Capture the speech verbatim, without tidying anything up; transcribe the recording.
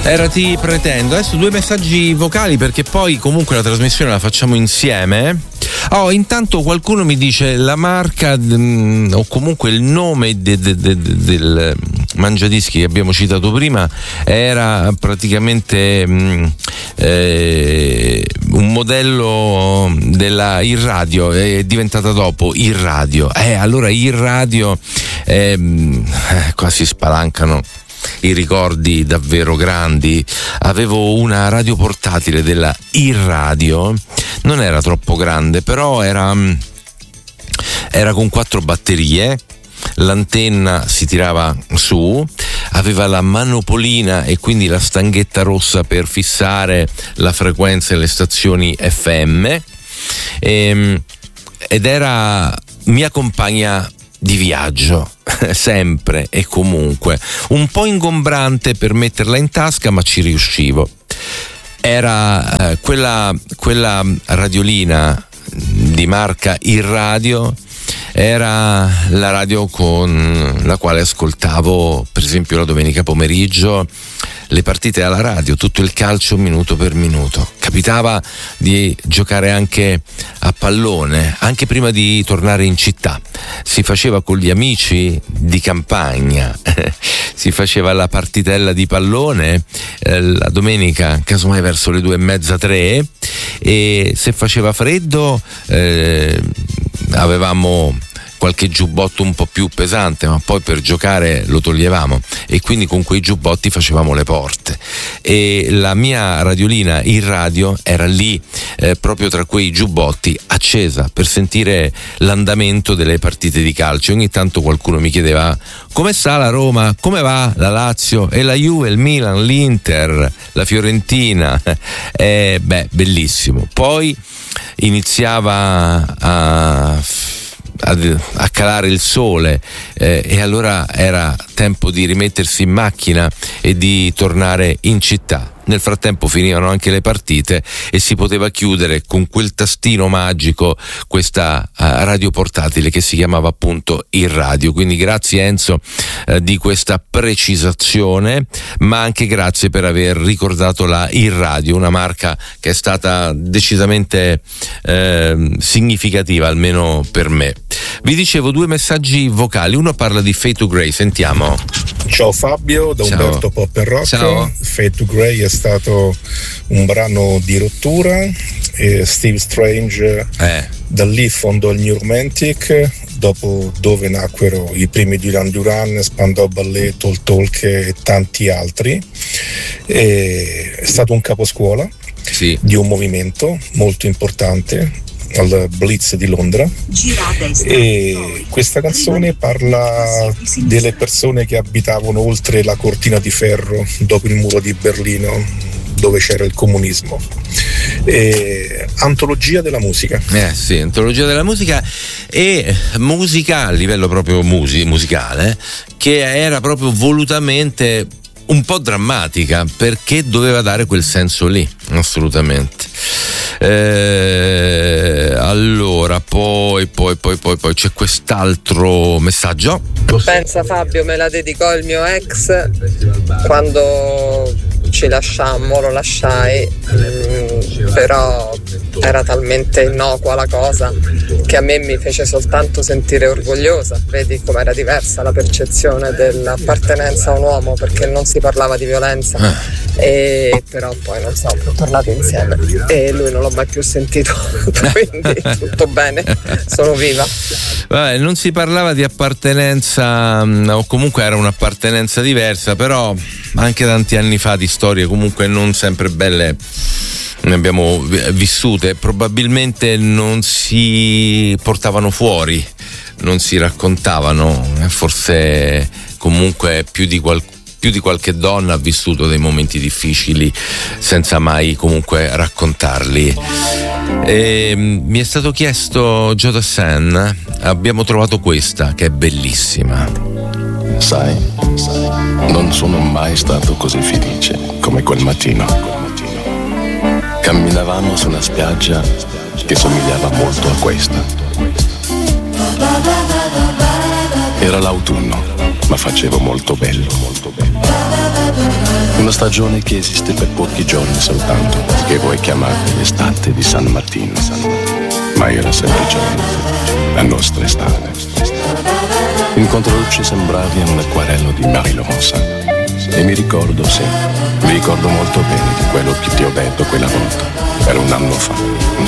Era Ti pretendo. Adesso due messaggi vocali, perché poi comunque la trasmissione la facciamo insieme. Oh, intanto qualcuno mi dice la marca mh, o comunque il nome de, de, de, de, del mangiadischi che abbiamo citato prima era praticamente mh, eh, un modello della Irradio, è diventata dopo Irradio. Eh, allora Irradio eh, qua si spalancano i ricordi davvero grandi. Avevo una radio portatile della Irradio, non era troppo grande, però era era con quattro batterie, l'antenna si tirava su, aveva la manopolina e quindi la stanghetta rossa per fissare la frequenza e le stazioni F M, e, ed era mia compagna di viaggio, sempre e comunque, un po' ingombrante per metterla in tasca, ma ci riuscivo. Era eh, quella, quella radiolina di marca Irradio, era la radio con la quale ascoltavo per esempio la domenica pomeriggio le partite alla radio, tutto il calcio minuto per minuto. Capitava di giocare anche a pallone, anche prima di tornare in città. Si faceva con gli amici di campagna, si faceva la partitella di pallone eh, la domenica, casomai verso le due e mezza, tre, e se faceva freddo eh, avevamo qualche giubbotto un po' più pesante, ma poi per giocare lo toglievamo e quindi con quei giubbotti facevamo le porte. E la mia radiolina Irradio era lì eh, proprio tra quei giubbotti, accesa per sentire l'andamento delle partite di calcio. Ogni tanto qualcuno mi chiedeva: come sta la Roma, come va la Lazio e la Juve, il Milan, l'Inter, la Fiorentina? Eh, beh, bellissimo. Poi iniziava a A, a calare il sole eh, e allora era tempo di rimettersi in macchina e di tornare in città. Nel frattempo finivano anche le partite e si poteva chiudere con quel tastino magico questa uh, radio portatile che si chiamava appunto Irradio. Quindi grazie Enzo uh, di questa precisazione, ma anche grazie per aver ricordato la Irradio, una marca che è stata decisamente uh, significativa, almeno per me. Vi dicevo due messaggi vocali, uno parla di Fade to Grey, sentiamo. Ciao Fabio, da Ciao. Umberto Pop and Rock. Ciao. Fade to Grey è stato un brano di rottura e Steve Strange eh. da lì fondò il New Romantic, dopo dove nacquero i primi Duran Duran, Spandau Ballet, Talk Talk e tanti altri. E è stato un caposcuola sì. di un movimento molto importante al Blitz di Londra, e questa canzone parla delle persone che abitavano oltre la cortina di ferro dopo il muro di Berlino, dove c'era il comunismo. E antologia della musica. Eh sì, antologia della musica, e musica a livello proprio musi- musicale, che era proprio volutamente un po' drammatica, perché doveva dare quel senso lì, assolutamente. Eh, allora poi poi poi poi poi c'è quest'altro messaggio. Pensa Fabio, me la dedicò il mio ex quando ci lasciammo, lo lasciai, mh, però era talmente innocua la cosa che a me mi fece soltanto sentire orgogliosa. Vedi com'era diversa la percezione dell'appartenenza a un uomo, perché non si parlava di violenza, e però poi non so, tornati insieme e lui non l'ho mai più sentito, quindi tutto bene, sono viva. Vabbè, non si parlava di appartenenza, o comunque era un'appartenenza diversa, però anche tanti anni fa di storie comunque non sempre belle ne abbiamo vissute, probabilmente non si portavano fuori, non si raccontavano, forse comunque più di qualcuno più di qualche donna ha vissuto dei momenti difficili senza mai comunque raccontarli. E mi è stato chiesto Joe Dassin, abbiamo trovato questa che è bellissima. Sai, non sono mai stato così felice come quel mattino. Camminavamo su una spiaggia che somigliava molto a questa. Era l'autunno, ma facevo molto bello, molto bello. Una stagione che esiste per pochi giorni soltanto, che voi chiamate l'estate di San Martino, ma era semplicemente la nostra estate. In controluce sembravi un acquarello di Marie-Laurence. E mi ricordo, sì, mi ricordo molto bene di quello che ti ho detto quella volta. Era un anno fa,